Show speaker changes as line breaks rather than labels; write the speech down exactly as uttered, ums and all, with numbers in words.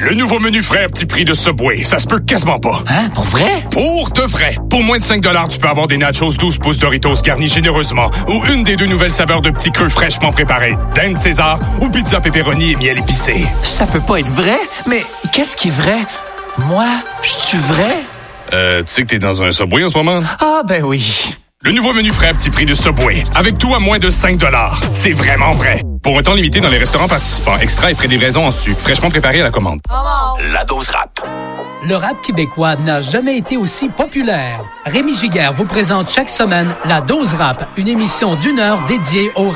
Le nouveau menu frais à petit prix de Subway, ça se peut quasiment pas.
Hein? Pour vrai?
Pour de vrai. Pour moins de cinq dollars, tu peux avoir des nachos douze pouces Doritos garnis généreusement ou une des deux nouvelles saveurs de petits creux fraîchement préparés. Dinde César ou pizza pepperoni et miel épicé.
Ça peut pas être vrai? Mais qu'est-ce qui est vrai? Moi, je suis vrai?
Euh, tu sais que t'es dans un Subway en ce moment?
Ah, ben oui.
Le nouveau menu frais à petit prix de Subway. Avec tout à moins de cinq dollars. C'est vraiment vrai. Pour un temps limité dans les restaurants participants. Extra et frais de livraison en sucre. Fraîchement préparé à la commande.
La dose rap.
Le rap québécois n'a jamais été aussi populaire. Rémi Giguère vous présente chaque semaine La Dose Rap, une émission d'une heure dédiée au rap.